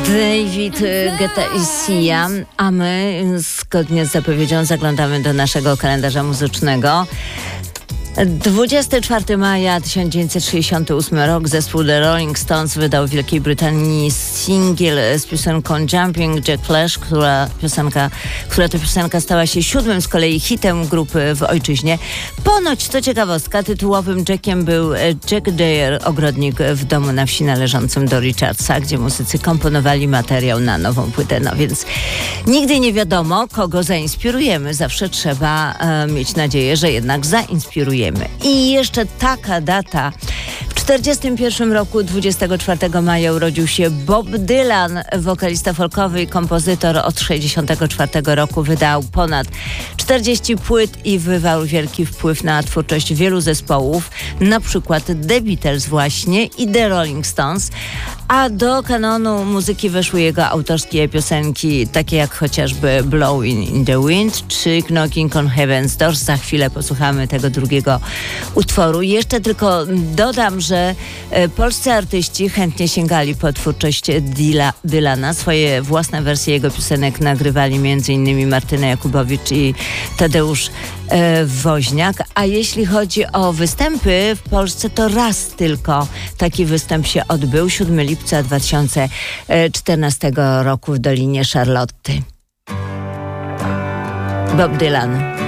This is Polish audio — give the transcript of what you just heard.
David Guetta i Sia, a my zgodnie z zapowiedzią zaglądamy do naszego kalendarza muzycznego. 24 maja 1968 rok zespół The Rolling Stones wydał w Wielkiej Brytanii singiel z piosenką Jumping Jack Flash, która to piosenka stała się 7. z kolei hitem grupy w ojczyźnie. Ponoć, to ciekawostka, tytułowym Jackiem był Jack Dyer, ogrodnik w domu na wsi należącym do Richardsa, gdzie muzycy komponowali materiał na nową płytę. No więc nigdy nie wiadomo, kogo zainspirujemy. Zawsze trzeba mieć nadzieję, że jednak zainspirujemy. I jeszcze taka data. W 1941 roku, 24 maja, urodził się Bob Dylan, wokalista folkowy i kompozytor. Od 1964 roku wydał ponad 40 płyt i wywarł wielki wpływ na twórczość wielu zespołów, na przykład The Beatles właśnie i The Rolling Stones. A do kanonu muzyki weszły jego autorskie piosenki, takie jak chociażby Blowing in the Wind czy Knocking on Heaven's Doors. Za chwilę posłuchamy tego drugiego utworu. Jeszcze tylko dodam, że polscy artyści chętnie sięgali po twórczość Dylana. Swoje własne wersje jego piosenek nagrywali m.in. Martyna Jakubowicz i Tadeusz Woźniak. A jeśli chodzi o występy w Polsce, to raz tylko taki występ się odbył 7 lipca 2014 roku w Dolinie Szarlotty. Bob Dylan.